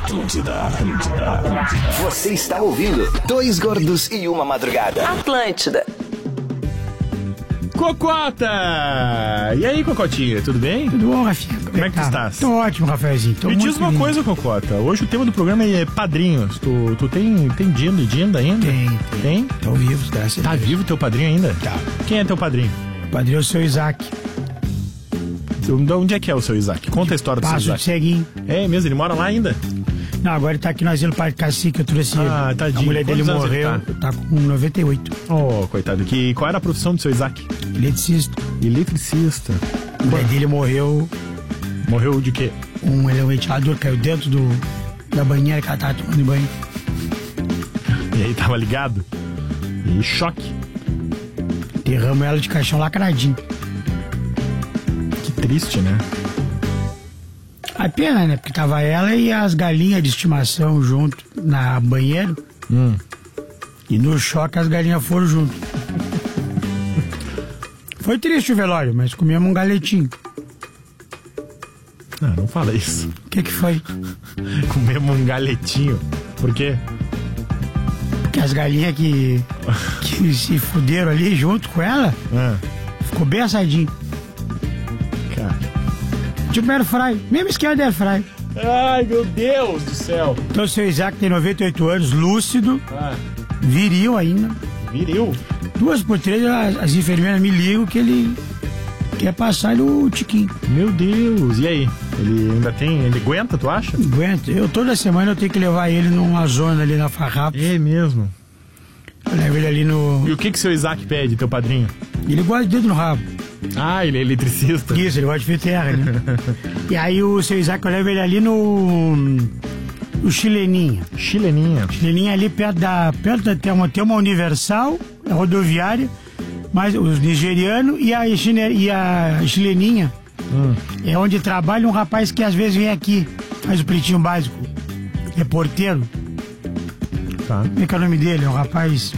Atlântida. Você está ouvindo Dois Gordos e uma Madrugada. Atlântida. Cocota! E aí, Cocotinha, tudo bem? Tudo bom, Rafinha? Como é que tu estás? Tô ótimo, Rafaelzinho. Me diz uma coisa, Cocota. Hoje o tema do programa é padrinhos. Tu tem Dinda ainda? Tem? Tô vivo, graças a Deus. Tá vivo teu padrinho ainda? Tá. Quem é teu padrinho? O padrinho é o seu Isaac. De onde é que é o seu Isaac? Conta a história do seu Passo de Isaac. ceguinho. É mesmo? Ele mora lá ainda? Não, agora ele tá aqui no Asilo Pai de Cacique, eu trouxe ele. Ah, tadinho. A mulher dele Quantos anos ele morreu, tá com 98. Oh, coitado. Qual era a profissão do seu Isaac? Eletricista. Eletricista. A mulher dele morreu, Morreu de quê? um ventilador caiu dentro da banheira que ela tava tomando banho. E aí tava ligado? E choque. Derramos ela de caixão lacradinho. Que triste, né? A pena, né? Porque tava ela e as galinhas de estimação junto na banheiro. E no choque as galinhas foram junto. Foi triste o velório, mas comemos um galetinho. Não fala isso. O que foi? Comemos um galetinho. Por quê? Porque as galinhas que se fuderam ali junto com ela, ficou bem assadinho. Cara. Tipo air fry, mesmo esquema de air fry. Ai, meu Deus do céu. Então o seu Isaac tem 98 anos, lúcido, viril ainda. Viril? 2 por 3 as enfermeiras me ligam que ele quer passar o tiquinho. Meu Deus. E aí? Ele ainda tem... Ele aguenta, tu acha? Aguenta. Toda semana eu tenho que levar ele numa zona ali na Farrapos. É mesmo. Eu levo ele ali no... E o que seu Isaac pede, teu padrinho? Ele gosta de dedo no rabo. Ah, ele é eletricista. Isso, ele gosta de ver terra, né? E aí o seu Isaac, eu levo ele ali no Chileninha. Chileninha. Chileninha ali perto tem uma Universal, a rodoviária, mas os nigerianos e a Chileninha é onde trabalha um rapaz que às vezes vem aqui, faz o pretinho básico. É porteiro. Tá. Como é que é o nome dele? É um rapaz...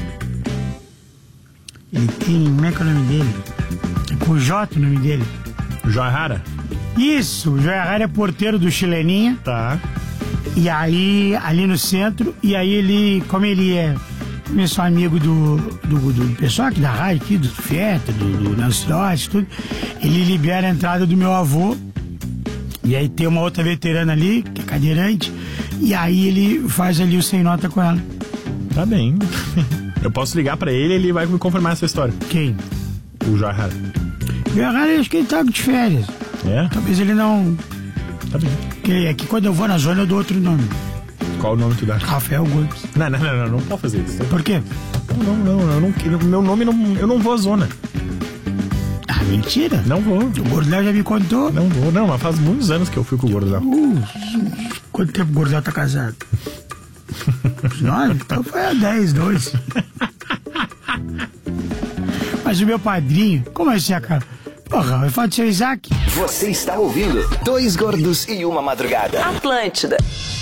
Ele tem... Como é que é o nome dele? É com J o nome dele. Joahara? Isso, o Joahara é porteiro do Chileninha. Tá. E aí, ali no centro, e aí ele, como eu sou amigo do pessoal aqui da rádio, aqui, do Fieta, do Nelson Dodge, tudo, ele libera a entrada do meu avô, e aí tem uma outra veterana ali, que é cadeirante, e aí ele faz ali o sem nota com ela. Tá bem. Eu posso ligar pra ele vai me confirmar essa história. Quem? O Joahara. O Joahara, acho que ele tá de férias. É? Talvez ele não... Tá bem. É que quando eu vou na zona eu dou outro nome. Qual o nome tu dá? Rafael Gomes. Não pode fazer isso. Por quê? Não, meu nome eu não vou à zona. Ah, mentira. Não vou. O Gordel já me contou. Não vou, não, mas faz muitos anos que eu fui com o Gordel. Quanto tempo o Gordel tá casado? 9? Então foi há 10, 12. Mas o meu padrinho, como é assim, cara? Porra, vai falar do seu Isaac? Você está ouvindo Dois Gordos e uma Madrugada. Atlântida.